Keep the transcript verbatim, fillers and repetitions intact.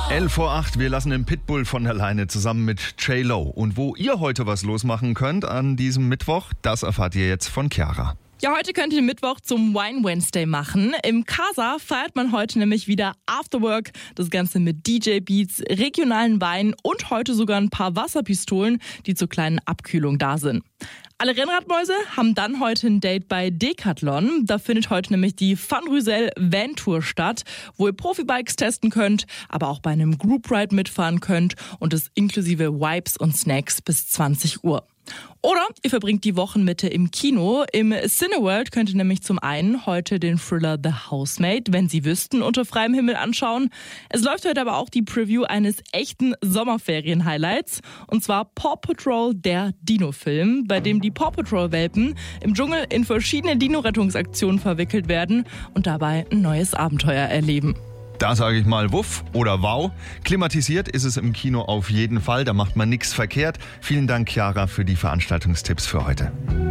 elf vor acht, wir lassen den Pitbull von alleine zusammen mit J-Lo. Und wo ihr heute was losmachen könnt an diesem Mittwoch, das erfahrt ihr jetzt von Chiara. Ja, heute könnt ihr den Mittwoch zum Wine Wednesday machen. Im Casa feiert man heute nämlich wieder Afterwork. Das Ganze mit D J-Beats, regionalen Wein und heute sogar ein paar Wasserpistolen, die zur kleinen Abkühlung da sind. Alle Rennradmäuse haben dann heute ein Date bei Decathlon. Da findet heute nämlich die Van Rysel Van Tour statt, wo ihr Profibikes testen könnt, aber auch bei einem Group Ride mitfahren könnt und es inklusive Wipes und Snacks bis zwanzig Uhr. Oder ihr verbringt die Wochenmitte im Kino. Im Cineworld könnt ihr nämlich zum einen heute den Thriller The Housemaid, wenn Sie wüssten, unter freiem Himmel anschauen. Es läuft heute aber auch die Preview eines echten Sommerferien-Highlights. Und zwar Paw Patrol, der Dino-Film, bei dem die Paw Patrol-Welpen im Dschungel in verschiedene Dino-Rettungsaktionen verwickelt werden und dabei ein neues Abenteuer erleben. Da sage ich mal Wuff oder Wow. Klimatisiert ist es im Kino auf jeden Fall, da macht man nichts verkehrt. Vielen Dank, Chiara, für die Veranstaltungstipps für heute.